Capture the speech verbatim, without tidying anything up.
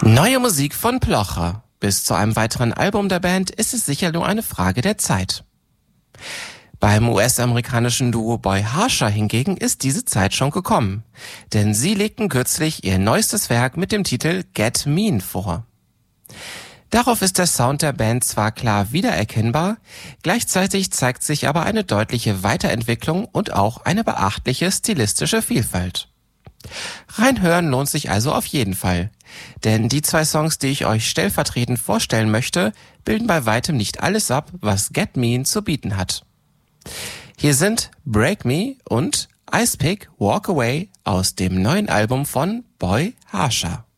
Neue Musik von Plocher. Bis zu einem weiteren Album der Band ist es sicher nur eine Frage der Zeit. Beim U S-amerikanischen Duo Boy Harsher hingegen ist diese Zeit schon gekommen, denn sie legten kürzlich ihr neuestes Werk mit dem Titel Get Mean vor. Darauf ist der Sound der Band zwar klar wiedererkennbar, gleichzeitig zeigt sich aber eine deutliche Weiterentwicklung und auch eine beachtliche stilistische Vielfalt. Reinhören lohnt sich also auf jeden Fall, denn die zwei Songs, die ich euch stellvertretend vorstellen möchte, bilden bei weitem nicht alles ab, was Get Mean zu bieten hat. Hier sind Break Me und Ice Pick Walk Away aus dem neuen Album von Boy Harsher.